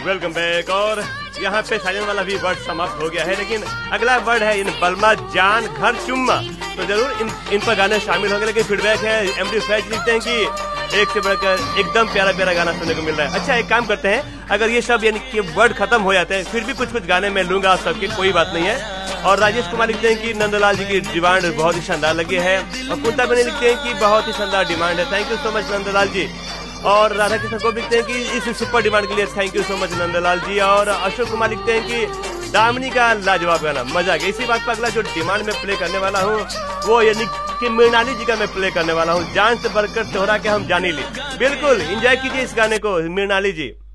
Welcome back. और यहाँ पे साजन वाला भी वर्ड समाप्त हो गया है, लेकिन अगला वर्ड है इन बलमा जान घर चुम्मा। तो जरूर इन पर गाने शामिल होंगे, लेकिन फीडबैक है एमडी फैज लिखते हैं कि एक से बढ़कर एकदम प्यारा प्यारा गाना सुनने को मिल रहा है। अच्छा एक काम करते हैं, अगर ये सब यानी कि वर्ड खत्म हो जाते हैं फिर भी कुछ गाने मैं लूंगा आप सबके, कोई बात नहीं है। और राजेश कुमार लिखते हैं कि नंदलाल जी की डिमांड बहुत ही शानदार लगी है। और कुंता बने लिखते हैं कि बहुत ही शानदार डिमांड है, thank you so much Nandlal जी। और राधा कृष्ण को लिखते हैं कि इस सुपर डिमांड के लिए thank you so much Nandlal जी। और अशोक कुमार लिखते हैं कि दामिनी का लाजवाब गाना, मजा आ गया। इसी बात पर अगला जो डिमांड में प्ले करने वाला हूँ वो यानी कि मृणाली जी का मैं प्ले करने वाला हूँ, जान से बढ़कर तोहरा के हम जानी ली। बिल्कुल एंजॉय कीजिए इस गाने को मृणाली जी।